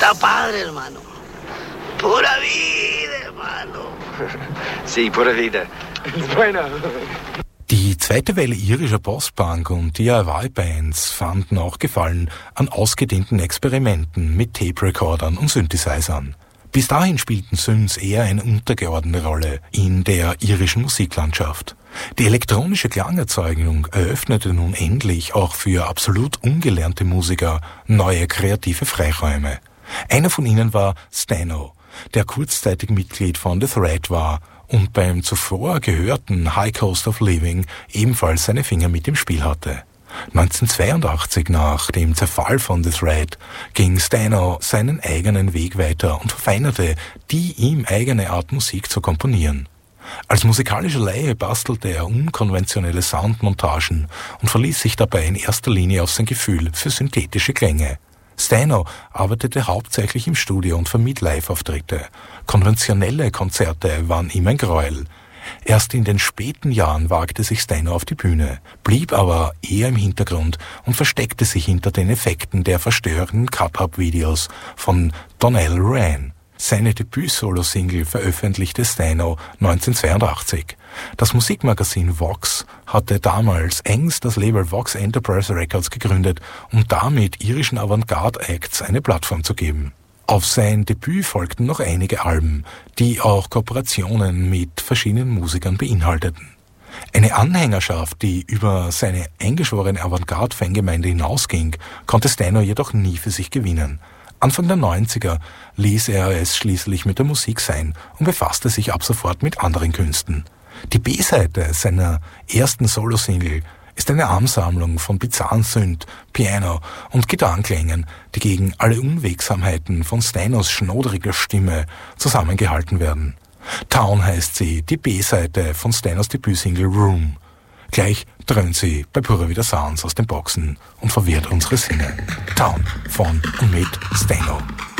Está padre, hermano. Pura vida, hermano. Sí, pura vida. Bueno. Die zweite Welle irischer Postpunk und DIY-Bands fanden auch Gefallen an ausgedehnten Experimenten mit Tape-Recordern und Synthesizern. Bis dahin spielten Synths eher eine untergeordnete Rolle in der irischen Musiklandschaft. Die elektronische Klangerzeugung eröffnete nun endlich auch für absolut ungelernte Musiker neue kreative Freiräume. Einer von ihnen war Stano, der kurzzeitig Mitglied von The Thread war und beim zuvor gehörten High Cost of Living ebenfalls seine Finger mit im Spiel hatte. 1982, nach dem Zerfall von The Thread, ging Stano seinen eigenen Weg weiter und verfeinerte die ihm eigene Art Musik zu komponieren. Als musikalischer Laie bastelte er unkonventionelle Soundmontagen und verließ sich dabei in erster Linie auf sein Gefühl für synthetische Klänge. Stano arbeitete hauptsächlich im Studio und vermied Live-Auftritte. Konventionelle Konzerte waren ihm ein Gräuel. Erst in den späten Jahren wagte sich Stano auf die Bühne, blieb aber eher im Hintergrund und versteckte sich hinter den Effekten der verstörenden Cut-Up-Videos von Donnell Wren. Seine Debüt-Solo-Single veröffentlichte Stano 1982. Das Musikmagazin Vox hatte damals engst das Label Vox Enterprise Records gegründet, um damit irischen Avantgarde-Acts eine Plattform zu geben. Auf sein Debüt folgten noch einige Alben, die auch Kooperationen mit verschiedenen Musikern beinhalteten. Eine Anhängerschaft, die über seine eingeschworene Avantgarde-Fangemeinde hinausging, konnte Stano jedoch nie für sich gewinnen. Anfang der 90er ließ er es schließlich mit der Musik sein und befasste sich ab sofort mit anderen Künsten. Die B-Seite seiner ersten Solo-Single ist eine Ansammlung von bizarren Synth-, Piano- und Gitarrenklängen, die gegen alle Unwegsamheiten von Stanos schnodriger Stimme zusammengehalten werden. Town heißt sie, die B-Seite von Stanos Debütsingle Room. Gleich dröhnt sie bei Pura Vida Sounds aus den Boxen und verwirrt unsere Sinne. Town von und mit Stano.